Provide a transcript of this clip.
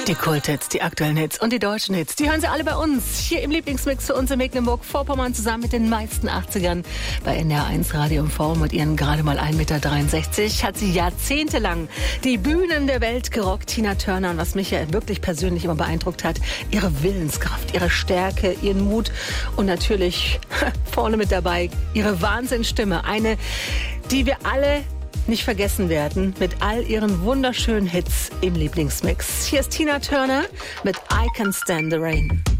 Die Kulthits, die aktuellen Hits und die deutschen Hits, die hören Sie alle bei uns. Hier im Lieblingsmix für uns in Mecklenburg-Vorpommern zusammen mit den meisten 80ern bei NDR1 Radio MV. Mit ihren gerade mal 1,63 Meter hat sie jahrzehntelang die Bühnen der Welt gerockt. Tina Turner. Und was mich ja wirklich persönlich immer beeindruckt hat, ihre Willenskraft, ihre Stärke, ihren Mut und natürlich vorne mit dabei ihre Wahnsinnsstimme. Eine, die wir alle nicht vergessen werden, mit all ihren wunderschönen Hits im Lieblingsmix. Hier ist Tina Turner mit I Can Stand the Rain.